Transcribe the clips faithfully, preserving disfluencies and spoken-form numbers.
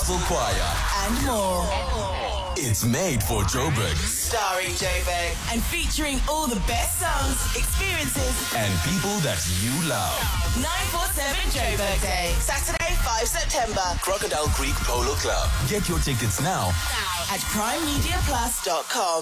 Gospel Choir, and more. It's made for Joburg. Starring Joburg and featuring all the best songs, experiences, And people that you love. nine forty-seven Joburg Day, Saturday, fifth September. Crocodile Creek Polo Club. Get your tickets now. At prime media plus dot com.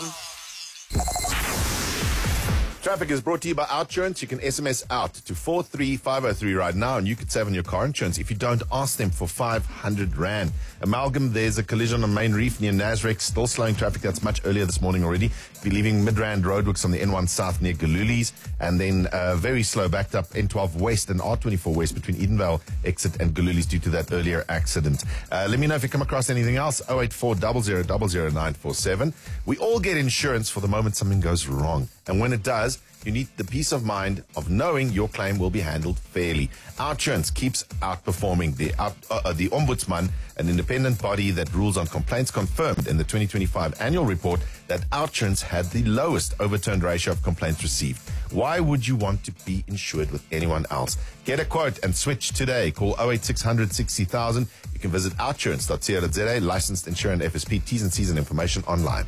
Traffic is brought to you by OutSurance. You can S M S out to four three five oh three right now and you could save on your car insurance. If you don't, ask them for five hundred rand. Amalgam, there's a collision on Main Reef near Nasrec, still slowing traffic. That's much earlier this morning already. If you're leaving Midrand Roadworks on the N one South near Galuli's, and then uh, very slow backed up N twelve West and R twenty-four West between Edenvale exit and Galuli's due to that earlier accident. Uh, let me know if you come across anything else. oh eight four zero zero zero zero nine four seven. We all get insurance for the moment something goes wrong. And when it does, you need the peace of mind of knowing your claim will be handled fairly. OutSurance keeps outperforming. The, out, uh, the Ombudsman, an independent body that rules on complaints, confirmed in the twenty twenty-five annual report that OutSurance had the lowest overturned ratio of complaints received. Why would you want to be insured with anyone else? Get a quote and switch today. Call oh eight six hundred sixty thousand. You can visit outsurance dot co dot za. Licensed insurance F S P. T's and C's and information online.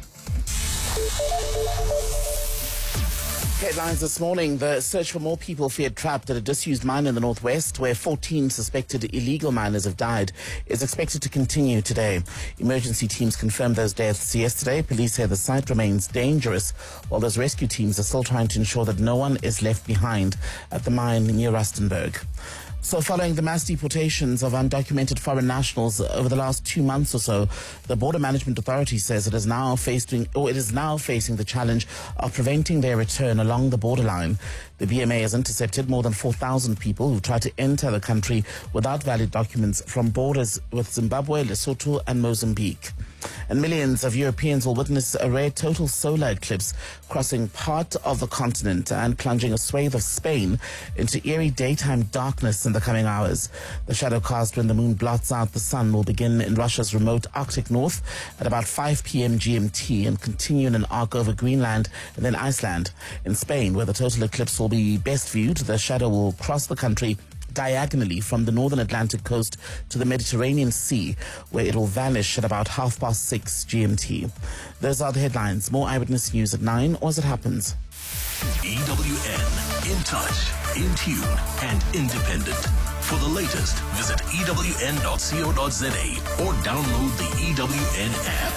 Headlines this morning. The search for more people feared trapped at a disused mine in the northwest, where fourteen suspected illegal miners have died, is expected to continue today. Emergency teams confirmed those deaths yesterday. Police say the site remains dangerous, while those rescue teams are still trying to ensure that no one is left behind at the mine near Rustenburg. So following the mass deportations of undocumented foreign nationals over the last two months or so, the Border Management Authority says it is now facing, or it is now facing the challenge of preventing their return along the borderline. The B M A has intercepted more than four thousand people who tried to enter the country without valid documents from borders with Zimbabwe, Lesotho and Mozambique. And millions of Europeans will witness a rare total solar eclipse crossing part of the continent and plunging a swathe of Spain into eerie daytime darkness in the coming hours. The shadow cast when the moon blots out the sun will begin in Russia's remote Arctic north at about five p.m. G M T and continue in an arc over Greenland and then Iceland. In Spain, where the total eclipse will be best viewed, the shadow will cross the country diagonally from the northern Atlantic coast to the Mediterranean Sea, where it will vanish at about half past six G M T. Those are the headlines. More Eyewitness News at nine or as it happens. E W N, in touch, in tune, and independent. For the latest, visit E W N dot co dot za or download the E W N app.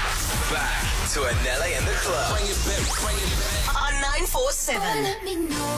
Back to Anele and the Club. Bring it back, bring it back. On nine forty-seven.